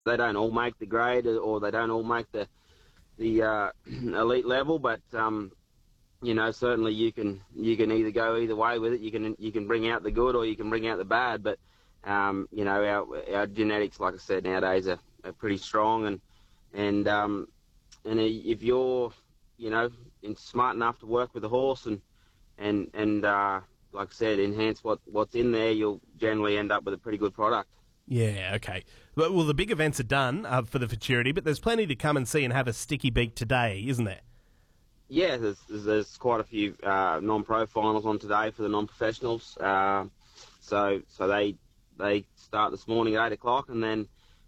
they don't all make the grade, or they don't all make the elite level, but certainly you can either go either way with it. You can bring out the good, or you can bring out the bad. But our genetics, like I said, nowadays are pretty strong, and if you're smart enough to work with the horse and like I said, enhance what's in there, you'll generally end up with a pretty good product. Yeah, okay. Well, the big events are done for the Futurity, but there's plenty to come and see and have a sticky beak today, isn't there? Yeah, there's quite a few non-pro finals on today for the non-professionals. So they start this morning at 8 o'clock, and then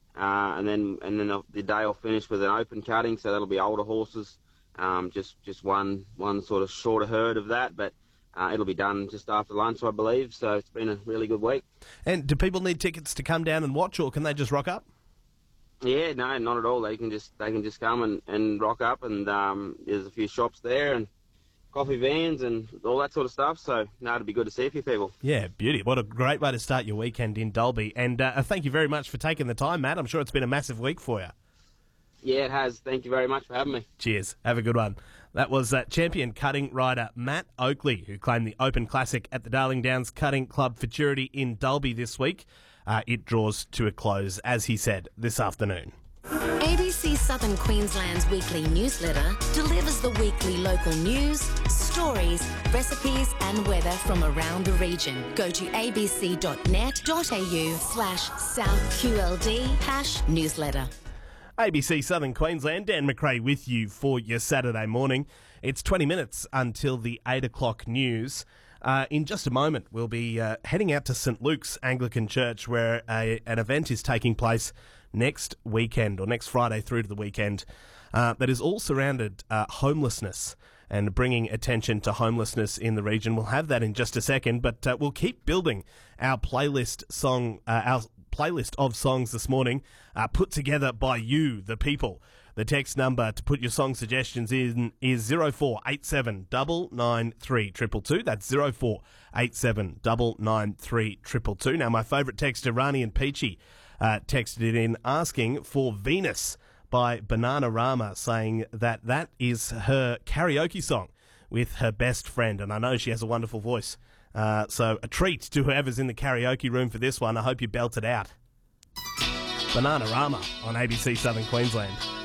the day will finish with an open cutting. So that'll be older horses, just one sort of shorter herd of that, but it'll be done just after lunch, I believe. So it's been a really good week. And do people need tickets to come down and watch, or can they just rock up? Yeah, no, not at all. They can just come and rock up, and there's a few shops there and coffee vans and all that sort of stuff. So, no, it'd be good to see a few people. Yeah, beauty. What a great way to start your weekend in Dalby. And thank you very much for taking the time, Matt. I'm sure it's been a massive week for you. Yeah, it has. Thank you very much for having me. Cheers. Have a good one. That was champion cutting rider Matt Oakley, who claimed the Open Classic at the Darling Downs Cutting Club Futurity in Dalby this week. It draws to a close, as he said, this afternoon. ABC Southern Queensland's weekly newsletter delivers the weekly local news, stories, recipes and weather from around the region. Go to abc.net.au/SouthQLD #newsletter. ABC Southern Queensland, Dan McRae with you for your Saturday morning. It's 20 minutes until the 8 o'clock news. In just a moment, we'll be heading out to St Luke's Anglican Church, where an event is taking place next weekend, or next Friday through to the weekend, that is all surrounded homelessness and bringing attention to homelessness in the region. We'll have that in just a second, but we'll keep building our playlist of songs this morning, put together by you, the people. The text number to put your song suggestions in is 0487 993 222. That's 0487 993 222. Now, my favourite texter, Rani and Peachy, texted it in asking for Venus by Bananarama, saying that is her karaoke song with her best friend, and I know she has a wonderful voice. So a treat to whoever's in the karaoke room for this one. I hope you belt it out. Bananarama on ABC Southern Queensland.